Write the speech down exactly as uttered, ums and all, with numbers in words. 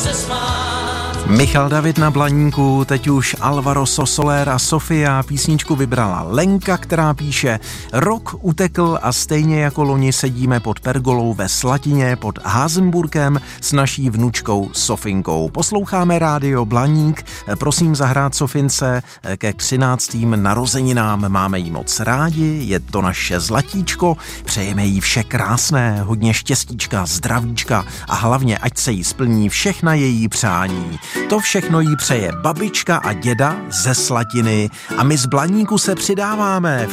Michal David na Blaníku, teď už Alvaro Soler a Sofia, písničku vybrala Lenka, která píše: Rok utekl a stejně jako loni sedíme pod pergolou ve Slatině pod Házenburkem s naší vnučkou Sofinkou. Posloucháme rádio Blaník, prosím zahrát Sofince ke třináctým narozeninám, máme jí moc rádi, je to naše zlatíčko, přejeme jí vše krásné, hodně štěstíčka, zdravíčka a hlavně ať se jí splní všechna její přání. To všechno jí přeje babička a děda ze Slatiny a my z Blaníku se přidáváme.